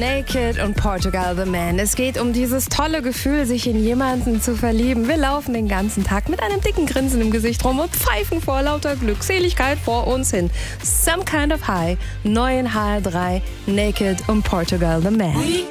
Naked und Portugal the Man. Es geht um dieses tolle Gefühl, sich in jemanden zu verlieben. Wir laufen den ganzen Tag mit einem dicken Grinsen im Gesicht rum und pfeifen vor lauter Glückseligkeit vor uns hin. Some Kind of High, neu in HR3, Naked und Portugal the Man.